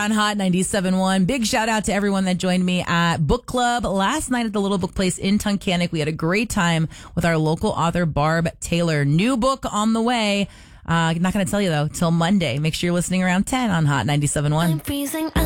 on Hot 97.1. Big shout out to everyone that joined me at book club last night at the Little Book Place in Tunkhannock. We had a great time with our local author, Barb Taylor. New book on the way. Not going to tell you, though, till Monday. Make sure you're listening around 10 on Hot 97.1.